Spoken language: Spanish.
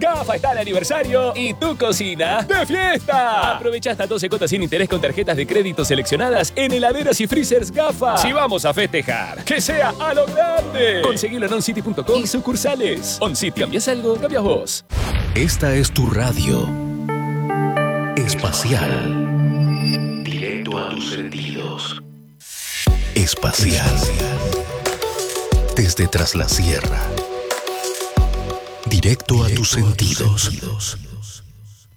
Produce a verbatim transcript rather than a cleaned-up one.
Gafa está de aniversario y tu cocina de fiesta. Aprovecha hasta doce cuotas sin interés con tarjetas de crédito seleccionadas en heladeras y freezers Gafa. Si vamos a festejar, que sea a lo grande. Conseguilo en oncity punto com y sucursales. OnCity, ¿cambias algo? Cambias vos. Esta es tu radio espacial. Directo a tus sentidos. Espacial. Desde Tras la Sierra. Directo a tus sentidos.